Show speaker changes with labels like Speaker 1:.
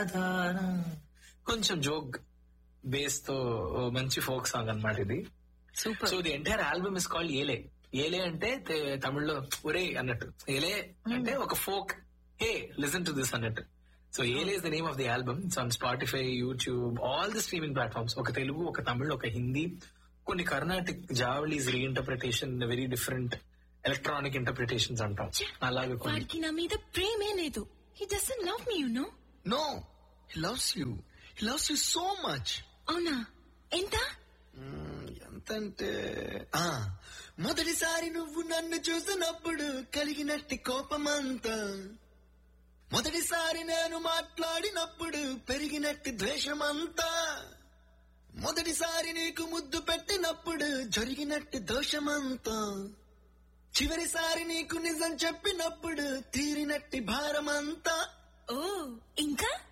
Speaker 1: సమాధానం. కొంచెం joke base తో మంచి ఫోక్ సాంగ్ అన్నమాట ఇది.
Speaker 2: Super.
Speaker 1: So the entire album is called ఏలే. ఏలే అంటే తమిళ్లో ఒరే అన్నట్టు, ఏలే అంటే ఒక folk, hey listen to this అన్నట్టు. సో ఏలే is the name of the album. It's on Spotify, YouTube, all the streaming platforms. ఒక తెలుగు, ఒక తమిళ్, ఒక హిందీ, కొన్ని Carnatic జావళీస్ reinterpretation, very different electronic interpretations అంటాం. అలాగే
Speaker 2: వాడికి నా మీద ప్రేమే లేదు. He doesn't love me, you know.
Speaker 3: No, he loves you. He loves you so much.
Speaker 2: అవునా? ఎంత?
Speaker 3: ఎంతంటే మొదటిసారి నువ్వు నన్ను చూసినప్పుడు కలిగినట్టి కోపమంతా, మొదటిసారి నేను మాట్లాడినప్పుడు పెరిగినట్టి ద్వేషమంతా, మొదటిసారి నీకు ముద్దు పెట్టినప్పుడు జరిగినట్టి దోషమంతా, చివరిసారి నీకు నిజం చెప్పినప్పుడు తీరినట్టి భారమంతా.
Speaker 2: ఓ ఇంకా